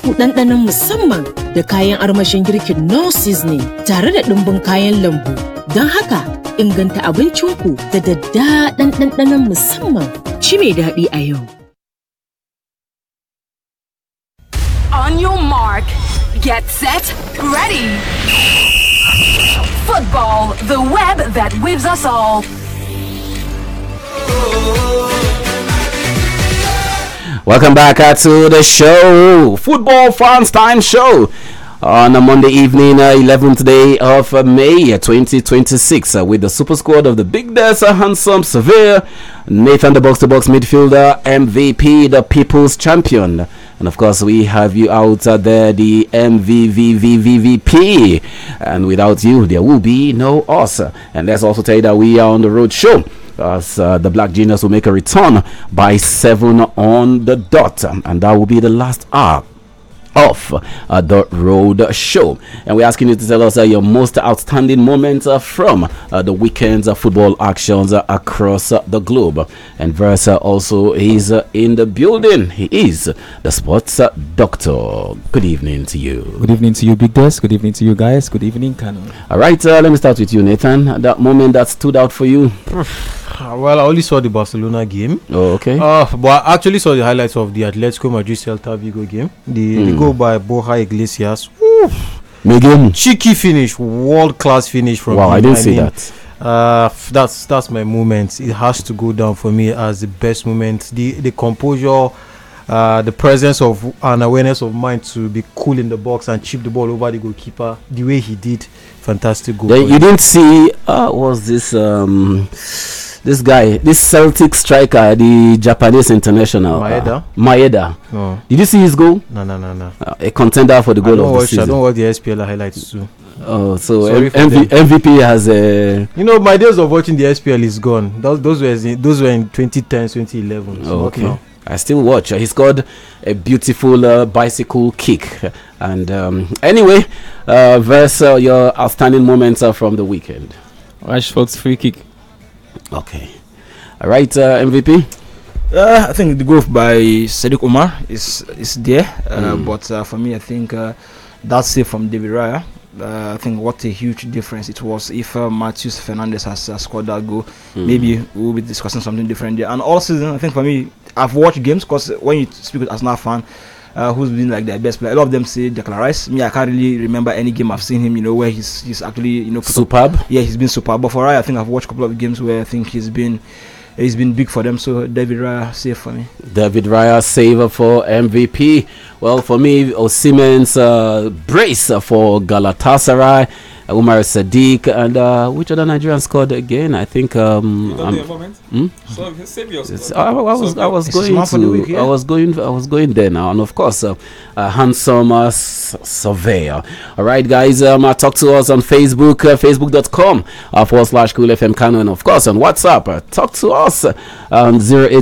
ku ɗanɗanon musamman da kayan armashin girkin no seasoning tare da ɗumbin kayan lambu. Don haka, inganta abincinku da daddaɗan ɗanɗanon musamman. Ci mai daɗi a yau. On your mark, get set, ready. Football, the web that weaves us all. Welcome back to the show, Football Fans Time Show. On a Monday evening, 11th day of May 2026, with the super squad of the Big Des, handsome Severe, Nathan the box-to-box midfielder, MVP, the people's champion, and of course we have you out there, the MVVVVP, and without you there will be no us. And let's also tell you that we are on the road show, as the Black Genius will make a return by 7 on the dot, and that will be the last hour of the road show. And we're asking you to tell us your most outstanding moments from the weekend's football actions across the globe. And Versa also is in the building. He is the sports doctor. Good evening to you. Good evening to you, Big Des. Good evening to you guys. Good evening, Kano. All right, let me start with you, Nathan. That moment that stood out for you. Well, I only saw the Barcelona game. Oh, okay. But I actually saw the highlights of the Atletico Madrid Celta Vigo game. The goal by Borja Iglesias. Megan. Cheeky finish, world class finish from him. I didn't see that. That's my moment. It has to go down for me as the best moment. The composure, the presence of an awareness of mind to be cool in the box and chip the ball over the goalkeeper the way he did. Fantastic goal. Then you didn't see was this this guy, this Celtic striker, the Japanese international Maeda. No. Did you see his goal? No. A contender for the goal of the season. I don't watch the SPL highlights too. Oh, so MVP has a. My days of watching the SPL is gone. Those were in 2010, 2011. So okay. I still watch. He scored a beautiful bicycle kick. And anyway, Versa, your outstanding moments from the weekend. Rashford's free kick. Okay. All right, MVP. I think the goal by Sadiq Umar is there. But for me, I think that save from David Raya. I think what a huge difference it was. If Matheus Fernandes has scored that goal, maybe we'll be discussing something different there. And all season, I think for me, I've watched games, because when you speak with Arsenal fan who's been like their best player, a lot of them say Declan Rice. Me, I can't really remember any game I've seen him, where he's actually, superb. Yeah, he's been superb. But for Raya, I think I've watched a couple of games where I think he's been big for them. So David Raya save for me. David Raya save for MVP. Well, for me, Osimhen's brace for Galatasaray. Umar Sadiq, and which other Nigerian scored again? I think I was going there now, and of course handsome Surveyor. All right, guys, talk to us on Facebook, facebook.com/Cool FM Kano, and of course on WhatsApp. Talk to us on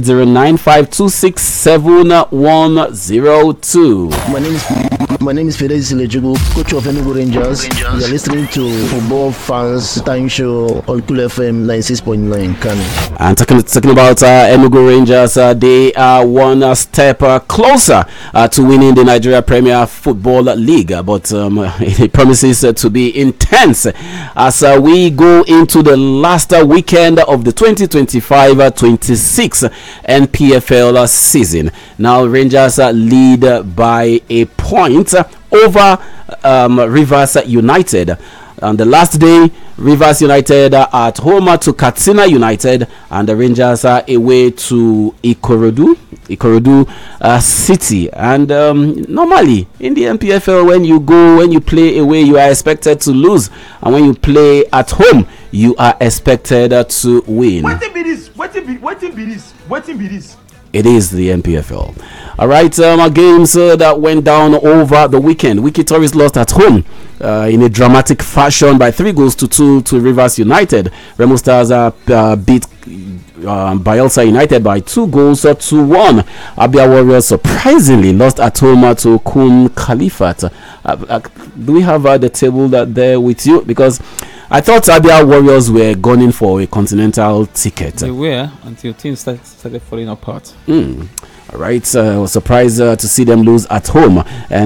08095267102. My name is Fedez Lejugu, coach of Enugu Rangers. You are listening to Football Fans Time Show on Cool FM 96.9 Kano. And talking about Enugu Rangers, they are one step closer to winning the Nigeria Premier Football League, but it promises to be intense as we go into the last weekend of the 2025-26 NPFL season. Now Rangers lead by a point over Rivers United. On the last day, Rivers United are at home to Katsina United, and the Rangers are away to Ikorodu City. And normally in the NPFL, when you play away, you are expected to lose, and when you play at home, you are expected to win. What be this? It is the NPFL. All right, games that went down over the weekend. Wiki Tourist lost at home in a dramatic fashion by 3-2 to Rivers United. Remo Stars beat Bayelsa United by 2-1. Abia Warriors surprisingly lost at home to Kun Khalifat. Do we have the table there with you? Because I thought Abia Warriors were gunning for a continental ticket. They were until things started falling apart. All right, I was surprised to see them lose at home. And